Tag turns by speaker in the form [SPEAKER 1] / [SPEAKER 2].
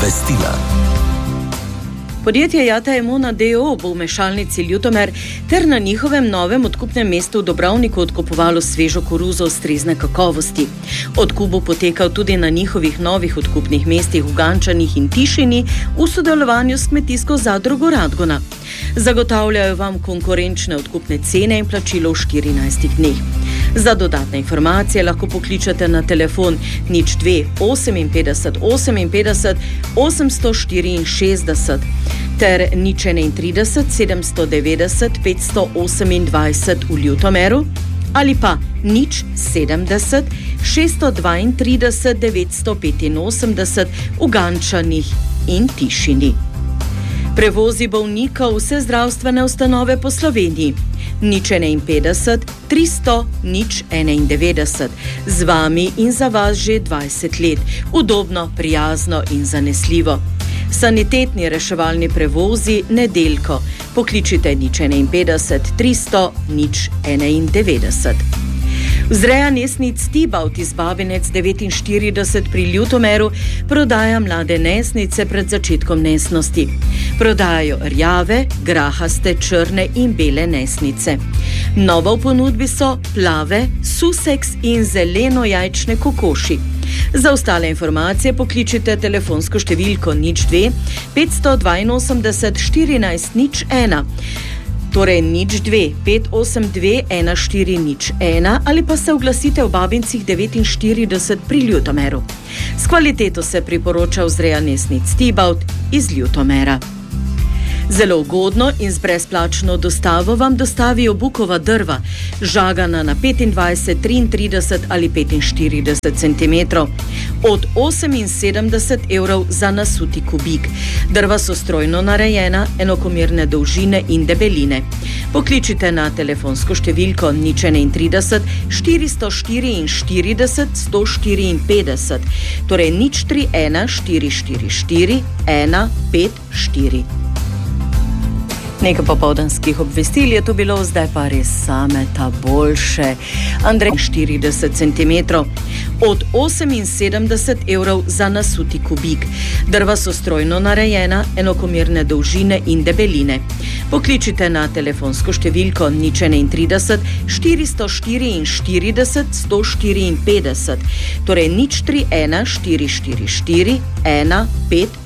[SPEAKER 1] obvestila.
[SPEAKER 2] Podjetje Jata Emona d.o.o. bo v mešalnici Ljutomer ter na njihovem novem odkupnem mestu v Dobrovniku odkupovalo svežo koruzo ustrezne kakovosti. Odkup bo potekal tudi na njihovih novih odkupnih mestih v Gančanih in Tišini v sodelovanju s kmetijsko zadrugo Radgona. Zagotavljajo vam konkurenčne odkupne cene in plačilo v 14 dneh. Za dodatne informacije lahko pokličete na telefon 02 58 58 864 ter 031 790 528 v Ljutomeru ali pa 070 632 985 v Gančanih in Tišini. Prevozi bolnika v vse zdravstvene ustanove po Sloveniji. 051 300 091. Z vami in za vas že 20 let. Udobno, prijazno in zanesljivo. Sanitetni reševalni prevozi Nedeljko. Pokličite 051 300 091. Vzreja nesnic Tibaut iz Babinec 49 pri Ljutomeru prodaja mlade nesnice pred začetkom nesnosti. Prodajajo rjave, grahaste, črne in bele nesnice. Novo v ponudbi so plave, suseks in zeleno-jajčne kokoši. Za ostale informacije pokličite telefonsko številko 02 582 14 01. Torej 02 582 1401 ali pa se oglasite v Babincih 49 pri Ljutomeru. S kvaliteto se priporoča vzreja nesnic Tibaut iz Ljutomera. Zelo ugodno in z brezplačno dostavo vam dostavijo bukova drva, žagana na 25, 33 ali 45 cm, od 78 € za nasuti kubik. Drva so strojno narejena, enakomerne dolžine in debeline. Pokličite na telefonsko številko 031 444 154, torej 031 444 154. Nekaj popoldanskih obvestil je to bilo, zdaj pa res same ta boljše. Andrej 40 cm, od 78 € za nasuti kubik. Drva so strojno narejena, enakomerne dolžine in debeline. Pokličite na telefonsko številko 031 444 154, torej 031 444 154.